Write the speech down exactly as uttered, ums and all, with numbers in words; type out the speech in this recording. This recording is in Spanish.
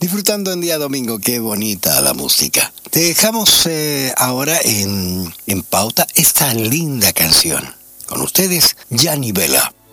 Disfrutando en día domingo, qué bonita la música. Te dejamos eh, ahora en, en pauta esta linda canción. Con ustedes, Gianni Vela.